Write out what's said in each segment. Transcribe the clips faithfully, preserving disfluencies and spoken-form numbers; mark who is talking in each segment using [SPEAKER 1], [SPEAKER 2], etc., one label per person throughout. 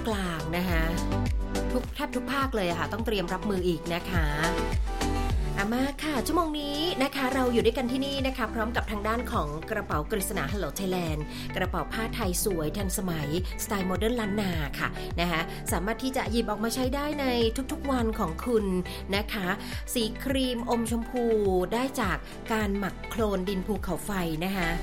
[SPEAKER 1] กลางนะคะทุกแทบทุกภาคเลยค่ะต้องเตรียมรับมืออีกนะคะอามาค่ะชั่วโมงนี้นะคะเราอยู่ด้วยกันที่นี่นะคะพร้อมกับทางด้านของกระเป๋ากฤษณา Hello Thailand กระเป๋าผ้าไทยสวยทันสมัยสไตล์โมเดิร์นล้านนาค่ะนะคะสามารถที่จะหยิบออกมาใช้ได้ในทุกๆวันของคุณนะคะสีครีมอมชมพูได้จากการหมักโคลนดินภูเขาไฟนะคะ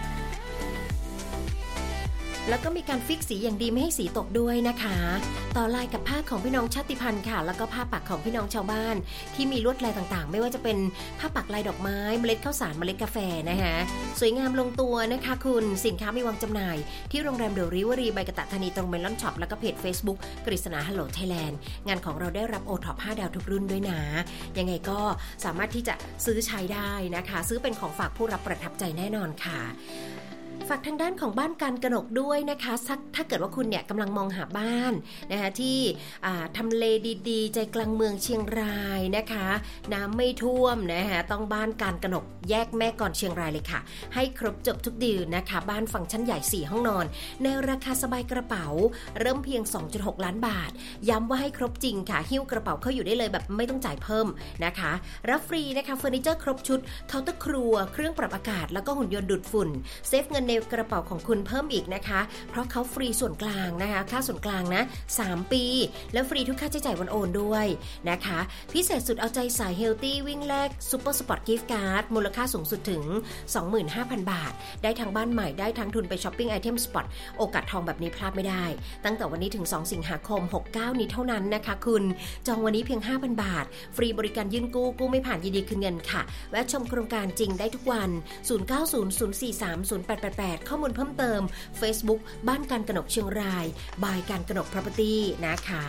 [SPEAKER 1] แล้วก็มีการฟิกสีอย่างดีไม่ให้สีตกด้วยนะคะต่อลายกับผ้าของพี่น้องชาติพันธุ์ค่ะแล้วก็ผ้าปักของพี่น้องชาวบ้านที่มีลวดลายต่างๆไม่ว่าจะเป็นผ้าปักลายดอกไม้เมล็ดข้าวสารเมล็ดกาแฟนะคะสวยงามลงตัวนะคะคุณสินค้ามีวางจำหน่ายที่โรงแรมเดอะริเวอรี่ใบกะตะธานีตรงเมลอนช็อปแล้วก็เพจ Facebook กฤษณา Hello Thailand งานของเราได้รับโอท็อปห้าดาวทุกรุ่นด้วยนะยังไงก็สามารถที่จะซื้อใช้ได้นะคะซื้อเป็นของฝากผู้รับประทับใจแน่นอนค่ะฝากทางด้านของบ้านการกนกด้วยนะคะถ้าเกิดว่าคุณเนี่ยกำลังมองหาบ้านนะคะที่ทำเลดีๆใจกลางเมืองเชียงรายนะคะน้ำไม่ท่วมนะคะต้องบ้านการกนกแยกแม่กลอนเชียงรายเลยค่ะให้ครบจบทุกดีลนะคะบ้านฟังก์ชันใหญ่สี่ห้องนอนในราคาสบายกระเป๋าเริ่มเพียง สองจุดหก ล้านบาทย้ำว่าให้ครบจริงค่ะหิ้วกระเป๋าเข้าอยู่ได้เลยแบบไม่ต้องจ่ายเพิ่มนะคะรับฟรีนะคะเฟอร์นิเจอร์ครบชุดเคาน์เตอร์ครัวเครื่องปรับอากาศแล้วก็หุ่นยนต์ดูดฝุ่นเซฟเงินในกระเป๋าของคุณเพิ่มอีกนะคะเพราะเขาฟรีส่วนกลางนะคะค่าส่วนกลางนะสามปีแล้วฟรีทุกค่าใช้จ่ายวันโอนด้วยนะคะพิเศษสุดเอาใจสายเฮลตี้วิ่งแลกซุปเปอร์สปอร์ตกิฟต์การ์ดมูลค่าสูงสุดถึง สองหมื่นห้าพัน บาทได้ทั้งบ้านใหม่ได้ทั้งทุนไปช้อปปิ้งไอเทมสปอตโอกาสทองแบบนี้พลาดไม่ได้ตั้งแต่วันนี้ถึงสองสิงหาคมหกเก้านี้เท่านั้นนะคะคุณจองวันนี้เพียง ห้าพัน บาทฟรีบริการยื่นกู้กู้ไม่ผ่านยินดีคืนเงินค่ะแวะชมโครงการจริงได้ทุกวันศูนย์ เก้า ศูนย์ ศูนย์ สี่ สาม ศูนย์ แปด แปด แปดข้อมูลเพิ่มเติม Facebook บ้านการกนกเชียงรายบายการกนก Property นะคะ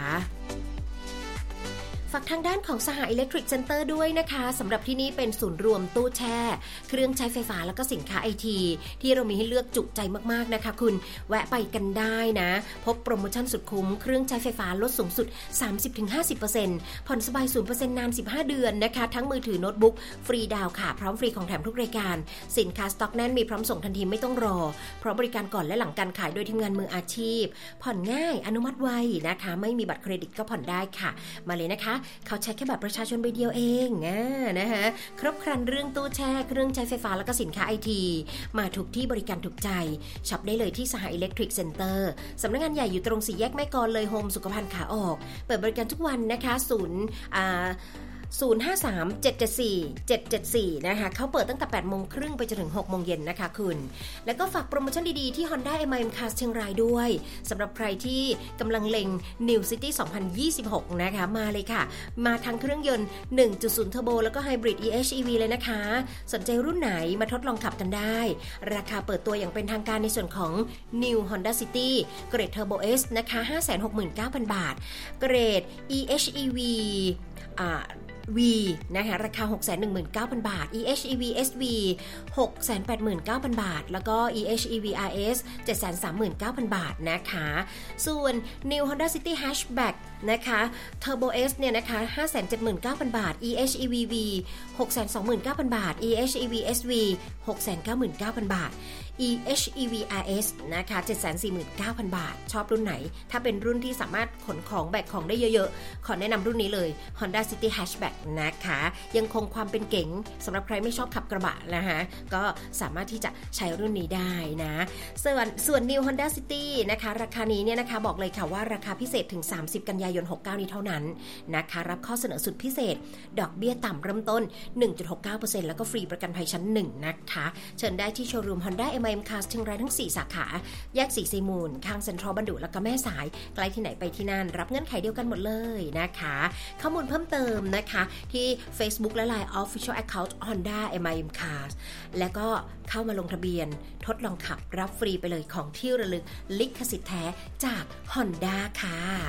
[SPEAKER 1] ฝากทางด้านของสหอิเล็กทริกเซ็นเตอร์ด้วยนะคะสำหรับที่นี่เป็นศูนย์รวมตู้แช่เครื่องใช้ไฟฟ้าแล้วก็สินค้าไอทีที่เรามีให้เลือกจุใจมากๆนะคะคุณแวะไปกันได้นะพบโปรโมชั่นสุดคุ้มเครื่องใช้ไฟฟ้าลดสูงสุด สามสิบถึงห้าสิบเปอร์เซ็นต์ ผ่อนสบาย ศูนย์เปอร์เซ็นต์ นานสิบห้าเดือนนะคะทั้งมือถือโน้ตบุ๊กฟรีดาวค่ะพร้อมฟรีของแถมทุกรายการสินค้าสต็อกแน่นมีพร้อมส่งทันทีไม่ต้องรอเพราะบริการก่อนและหลังการขายโดยทีมงานมืออาชีพผ่อนง่ายอนุมัติไวนะคะไม่มีบัตรเครดิตก็ผ่อนได้ค่ะมาเลยนะคะเขาใช้แค่แบบประชาชนใบเดียวเองอ่านะคะครบครันเรื่องตู้แช่เครื่องใช้ไฟฟ้าแล้วก็สินค้าไอทีมาถูกที่บริการถูกใจช็อปได้เลยที่สหอิเล็กทริกเซ็นเตอร์สำนักงานใหญ่อยู่ตรงสี่แยกแม่กลเลยโฮมสุขภัณฑ์ขาออกเปิดบริการทุกวันนะคะศูนย์อ่าศูนย์ ห้า สาม เจ็ด เจ็ด สี่ เจ็ด เจ็ด สี่นะคะเขาเปิดตั้งแต่ แปดโมงครึ่งไปจนถึง หกโมงเย็นนะคะคุณแล้วก็ฝากโปรโมชั่นดีๆที่ Honda เอ็ม ไอ เอ็ม Cars เชียงรายด้วยสำหรับใครที่กำลังเล็ง New City สองพันยี่สิบหกนะคะมาเลยค่ะมาทั้งเครื่องยนต์ หนึ่งจุดศูนย์ Turbo แล้วก็ Hybrid อี เอช อี วี เลยนะคะสนใจรุ่นไหนมาทดลองขับกันได้ราคาเปิดตัวอย่างเป็นทางการในส่วนของ New Honda City เกรด Turbo S นะคะ ห้าแสนหกหมื่นเก้าพัน บาทเกรด อี เอช อี วี อ่าV นะคะราคา หกแสนหนึ่งหมื่นเก้าพัน บาท อี เอช อี วี เอส วี หกแสนแปดหมื่นเก้าพัน บาทแล้วก็ อี เอช อี วี อาร์ เอส เจ็ดแสนสามหมื่นเก้าพัน บาทนะคะส่วน New Honda City Hatchback นะคะ Turbo S เนี่ยนะคะ ห้าแสนเจ็ดหมื่นเก้าพัน บาท อี เอช อี วี วี หกแสนสองหมื่นเก้าพัน บาท อี เอช อี วี เอส วี หกแสนเก้าหมื่นเก้าพัน บาท อี เอช อี วี อาร์ เอส นะคะ เจ็ดแสนสี่หมื่นเก้าพัน บาทชอบรุ่นไหนถ้าเป็นรุ่นที่สามารถขนของแบกของได้เยอะๆขอแนะนำรุ่นนี้เลย Honda City Hatchback นะคะยังคงความเป็นเก๋งสำหรับใครไม่ชอบขับกระบะนะคะก็สามารถที่จะใช้รุ่นนี้ได้นะส่วนส่วน New Honda City นะคะราคานี้เนี่ยนะคะบอกเลยค่ะว่าราคาพิเศษถึงสามสิบกันยายนหกสิบเก้านี้เท่านั้นนะคะรับข้อเสนอสุดพิเศษดอกเบี้ยต่ำเริ่มต้น หนึ่งจุดหกเก้าเปอร์เซ็นต์ แล้วก็ฟรีประกันภัยชั้นหนึ่งนะคะเชิญได้ที่โชว์รูม Honda เอ็ม ไอ เอ็ม Cars เชียงรายทั้งสี่สาขาแยกสี่ไซมูลข้างเซ็นทรัลบัณฑุแล้วก็แม่สายใกล้ที่ไหนไปที่นั่นรับเงื่อนไขเดียวกันหมดเลยนะคะข้อมูลเพิ่มเติมนะคะที่ Facebook และ ไลน์ Official Account Honda เอ็ม ไอ เอ็ม Cars แล้วก็เข้ามาลงทะเบียนทดลองขับรับฟรีไปเลยของที่ระลึกลิขสิทธิ์แท้จาก Honda ค่ะ